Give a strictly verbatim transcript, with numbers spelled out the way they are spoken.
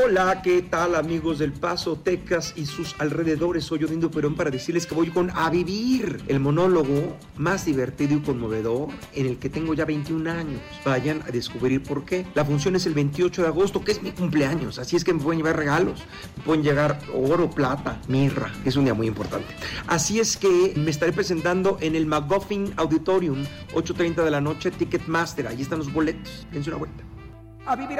Hola, ¿qué tal amigos del Paso, Texas y sus alrededores? Soy Odindo Perón para decirles que voy con A Vivir, el monólogo más divertido y conmovedor en el que tengo ya veintiún años. Vayan a descubrir por qué. La función es el veintiocho de agosto, que es mi cumpleaños, así es que me pueden llevar regalos. Me pueden llegar oro, plata, mirra, que es un día muy importante. Así es que me estaré presentando en el McGuffin Auditorium, ocho treinta de la noche, Ticketmaster. Ahí están los boletos. Dense una vuelta. A Vivir.